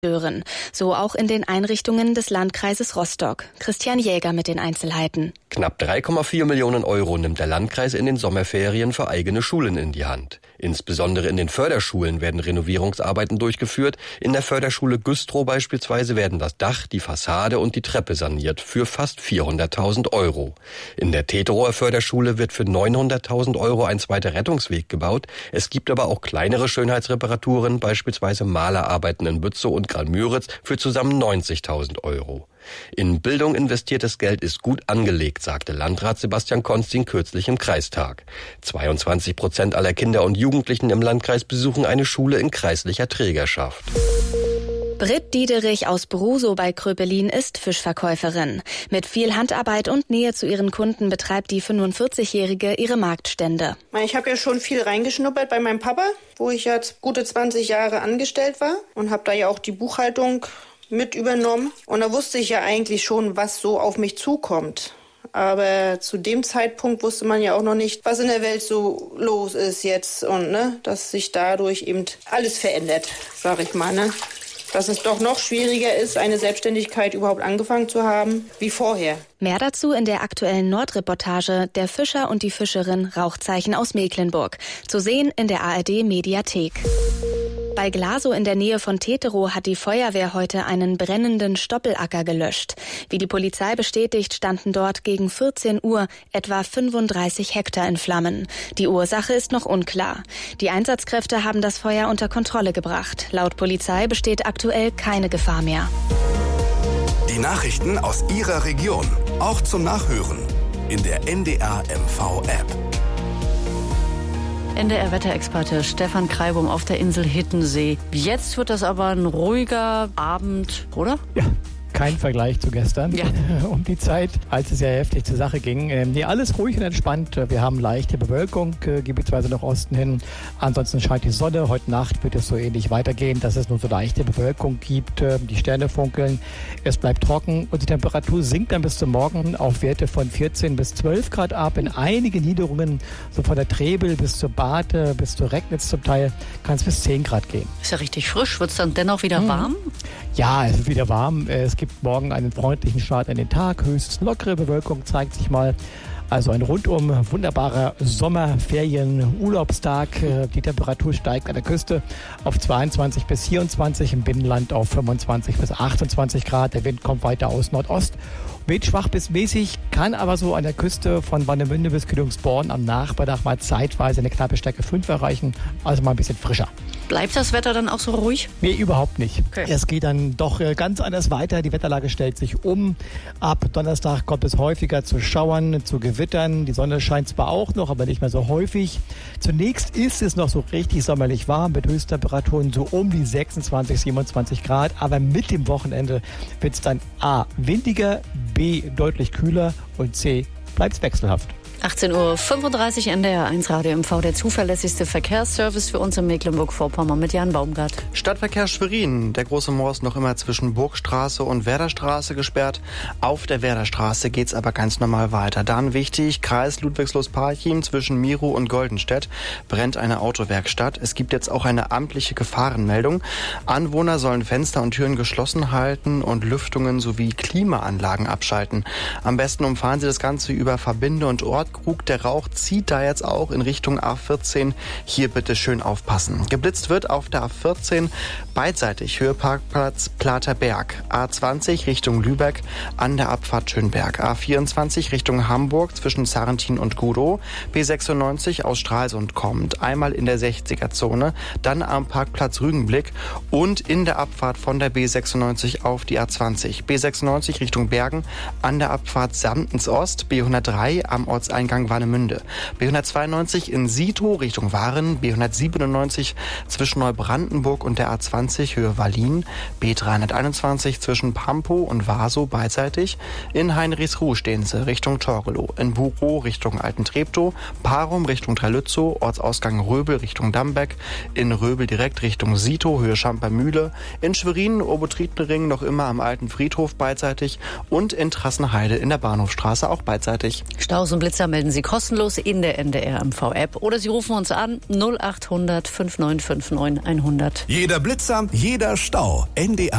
stören. So auch in den Einrichtungen des Landkreises Rostock. Christian Jäger mit den Einzelheiten. Knapp 3,4 Millionen Euro nimmt der Landkreis in den Sommerferien für eigene Schulen in die Hand. Insbesondere in den Förderschulen werden Renovierungsarbeiten durchgeführt. In der Förderschule Güstrow beispielsweise werden das Dach, die Fassade und die Treppe saniert für fast 400.000 Euro. In der Teterower Förderschule wird für 900.000 Euro ein zweiter Rettungsweg gebaut. Es gibt aber auch kleinere Schönheitsreparaturen, beispielsweise Malerarbeiten in Bützow und Graal-Müritz für zusammen 90.000 Euro. In Bildung investiertes Geld ist gut angelegt, sagte Landrat Sebastian Konsting kürzlich im Kreistag. 22% aller Kinder und Jugendlichen im Landkreis besuchen eine Schule in kreislicher Trägerschaft. Britt Diederich aus Brusow bei Kröpelin ist Fischverkäuferin. Mit viel Handarbeit und Nähe zu ihren Kunden betreibt die 45-Jährige ihre Marktstände. Ich habe ja schon viel reingeschnuppert bei meinem Papa, wo ich jetzt gute 20 Jahre angestellt war und habe da ja auch die Buchhaltung mit übernommen. Und da wusste ich ja eigentlich schon, was so auf mich zukommt. Aber zu dem Zeitpunkt wusste man ja auch noch nicht, was in der Welt so los ist jetzt und dass sich dadurch eben alles verändert, sag ich mal. Dass es doch noch schwieriger ist, eine Selbstständigkeit überhaupt angefangen zu haben, wie vorher. Mehr dazu in der aktuellen Nordreportage Der Fischer und die Fischerin Rauchzeichen aus Mecklenburg. Zu sehen in der ARD-Mediathek. Bei Glasow in der Nähe von Teterow hat die Feuerwehr heute einen brennenden Stoppelacker gelöscht. Wie die Polizei bestätigt, standen dort gegen 14 Uhr etwa 35 Hektar in Flammen. Die Ursache ist noch unklar. Die Einsatzkräfte haben das Feuer unter Kontrolle gebracht. Laut Polizei besteht aktuell keine Gefahr mehr. Die Nachrichten aus Ihrer Region, auch zum Nachhören in der NDR MV-App. NDR-Wetterexperte Stefan Kreibum auf der Insel Hittensee. Jetzt wird das aber ein ruhiger Abend, oder? Ja. Kein Vergleich zu gestern, ja. Um die Zeit, als es ja heftig zur Sache ging. Alles ruhig und entspannt. Wir haben leichte Bewölkung, gebietsweise nach Osten hin. Ansonsten scheint die Sonne. Heute Nacht wird es so ähnlich weitergehen, dass es nur so leichte Bewölkung gibt. Die Sterne funkeln. Es bleibt trocken und die Temperatur sinkt dann bis zum Morgen auf Werte von 14 bis 12 Grad ab. In einigen Niederungen, so von der Trebel bis zur Barte, bis zur Recknitz zum Teil, kann es bis 10 Grad gehen. Ist ja richtig frisch. Wird es dann dennoch wieder warm? Ja, es wird wieder warm. Es gibt morgen einen freundlichen Start in den Tag. Höchst lockere Bewölkung zeigt sich mal. Also ein rundum wunderbarer Sommerferien-Urlaubstag. Die Temperatur steigt an der Küste auf 22 bis 24, im Binnenland auf 25 bis 28 Grad. Der Wind kommt weiter aus Nordost. Weht schwach bis mäßig, kann aber so an der Küste von Warnemünde bis Kühlungsborn am Nachmittag mal zeitweise eine knappe Stärke 5 erreichen. Also mal ein bisschen frischer. Bleibt das Wetter dann auch so ruhig? Nee, überhaupt nicht. Okay. Es geht dann doch ganz anders weiter. Die Wetterlage stellt sich um. Ab Donnerstag kommt es häufiger zu Schauern, zu Gewittern. Die Sonne scheint zwar auch noch, aber nicht mehr so häufig. Zunächst ist es noch so richtig sommerlich warm mit Höchsttemperaturen so um die 26, 27 Grad. Aber mit dem Wochenende wird es dann windiger, B deutlich kühler und C bleibt es wechselhaft. 18:35 Uhr NDR1 Radio MV, der zuverlässigste Verkehrsservice für uns in Mecklenburg-Vorpommern mit Jan Baumgart. Stadtverkehr Schwerin. Der große Moor ist noch immer zwischen Burgstraße und Werderstraße gesperrt. Auf der Werderstraße geht's aber ganz normal weiter. Dann wichtig, Kreis Ludwigslust-Parchim zwischen Mirow und Goldenstedt brennt eine Autowerkstatt. Es gibt jetzt auch eine amtliche Gefahrenmeldung. Anwohner sollen Fenster und Türen geschlossen halten und Lüftungen sowie Klimaanlagen abschalten. Am besten umfahren Sie das Ganze über Verbinde und Ortkrug. Der Rauch zieht da jetzt auch in Richtung A14. Hier bitte schön aufpassen. Geblitzt wird auf der A14 beidseitig Höheparkplatz Platerberg. A20 Richtung Lübeck an der Abfahrt Schönberg. A24 Richtung Hamburg zwischen Sarrentin und Gudow. B96 aus Stralsund kommt. Einmal in der 60er-Zone, dann am Parkplatz Rügenblick und in der Abfahrt von der B96 auf die A20. B96 Richtung Bergen an der Abfahrt Samtens Ost. B103 am Ortseingang Warnemünde. B192 in Sito Richtung Waren. B197 zwischen Neubrandenburg und der A20 Höhe Wallin. B321 zwischen Pampow und Wasow beidseitig. In Heinrichsruh stehen sie Richtung Torgelow. In Buchow Richtung Altentreptow. Parum Richtung Trelützow. Ortsausgang Röbel Richtung Dambeck. In Röbel direkt Richtung Sito Höhe Schampermühle. In Schwerin Obertriebnering noch immer am Alten Friedhof beidseitig. Und in Trassenheide in der Bahnhofstraße auch beidseitig. Staus und Blitzer melden Sie kostenlos in der NDR MV-App oder Sie rufen uns an 0800 5959 100. Jeder Blitzer, jeder Stau. NDR